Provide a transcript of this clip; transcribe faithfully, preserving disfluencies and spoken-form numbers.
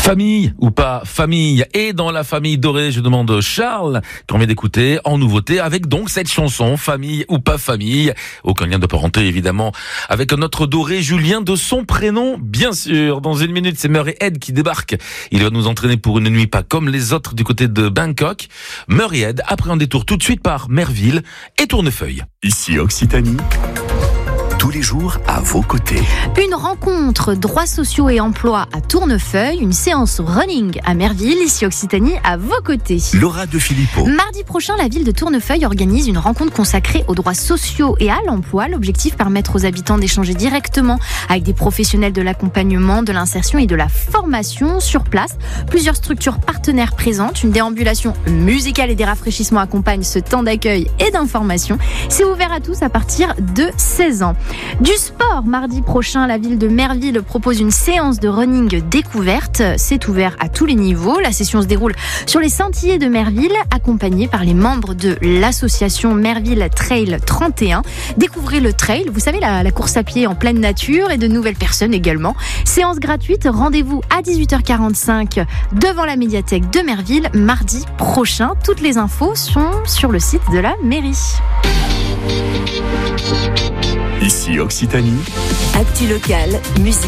Famille ou pas famille. Et dans la famille dorée, je demande Charles, qu'on vient d'écouter en nouveauté, avec donc cette chanson, famille ou pas famille. Aucun lien de parenté, évidemment, avec notre doré Julien de son prénom, bien sûr. Dans une minute, c'est Murray Head qui débarque. Il va nous entraîner pour une nuit pas comme les autres du côté de Bangkok. Murray Head, après un détour tout de suite par Merville et Tournefeuille. Ici Occitanie. Tous les jours à vos côtés. Une rencontre droits sociaux et emploi à Tournefeuille, une séance running à Merville, ici Occitanie, à vos côtés. Laura de Filippo. Mardi prochain, la ville de Tournefeuille organise une rencontre consacrée aux droits sociaux et à l'emploi. L'objectif, permettre aux habitants d'échanger directement avec des professionnels de l'accompagnement, de l'insertion et de la formation sur place. Plusieurs structures partenaires présentes. Une déambulation musicale et des rafraîchissements accompagnent ce temps d'accueil et d'information. C'est ouvert à tous à partir de seize ans. Du sport, mardi prochain, la ville de Merville propose une séance de running découverte. C'est ouvert à tous les niveaux. La session se déroule sur les sentiers de Merville, accompagnée par les membres de l'association Merville Trail trente et un. Découvrez le trail, vous savez, la, la course à pied en pleine nature, et de nouvelles personnes également. Séance gratuite, rendez-vous à dix-huit heures quarante-cinq devant la médiathèque de Merville, mardi prochain. Toutes les infos sont sur le site de la mairie. Ici Occitanie. Actu locale, musique.